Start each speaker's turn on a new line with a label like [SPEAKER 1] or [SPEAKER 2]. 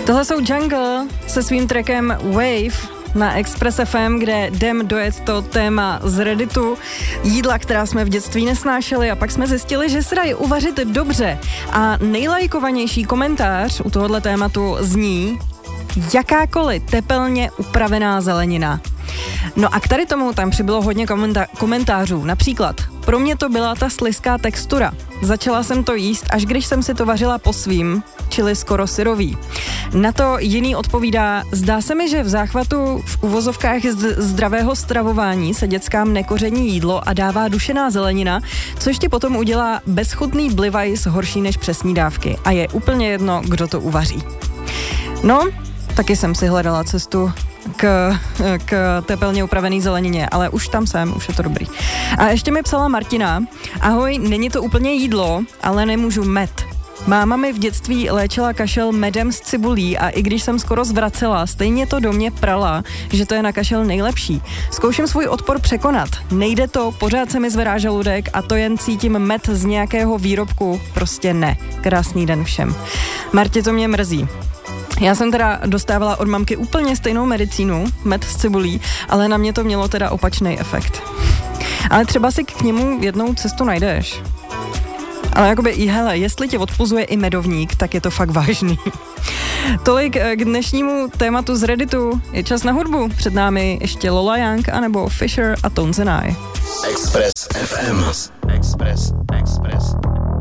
[SPEAKER 1] Tohle jsou Jungle se svým trackem Wave na Express FM, kde jdem dojet to téma z Redditu, jídla, která jsme v dětství nesnášeli, a pak jsme zjistili, že se dají uvařit dobře. A nejlajkovanější komentář u tohohle tématu zní: jakákoliv tepelně upravená zelenina. No a k tady tomu tam přibylo hodně komentářů. Například: pro mě to byla ta slizká textura. Začala jsem to jíst, až když jsem si to vařila po svým, čili skoro syrový. Na to jiný odpovídá: zdá se mi, že v záchvatu v uvozovkách zdravého stravování se dětskám nekoření jídlo a dává dušená zelenina, což ti potom udělá bezchutný blivajs horší než přesní dávky. A je úplně jedno, kdo to uvaří. No, taky jsem si hledala cestu k tepelně upravený zelenině, ale už tam jsem, už je to dobrý. A ještě mi psala Martina: ahoj, není to úplně jídlo, ale nemůžu med. Máma mi v dětství léčila kašel medem s cibulí a i když jsem skoro zvracela, stejně to do mě prala, že to je na kašel nejlepší. Zkouším svůj odpor překonat. Nejde to, pořád se mi zvedá žaludek a to jen cítím med z nějakého výrobku. Prostě ne. Krásný den všem. Martě, to mě mrzí. Já jsem teda dostávala od mamky úplně stejnou medicínu, med s cibulí, ale na mě to mělo teda opačný efekt. Ale třeba si k němu jednou cestu najdeš. Ale jakoby, hele, jestli tě odpuzuje i medovník, tak je to fakt vážný. Tolik k dnešnímu tématu z Redditu. Je čas na hudbu. Před námi ještě Lola Young anebo Fisher a Tones and I.
[SPEAKER 2] Express FM. Express.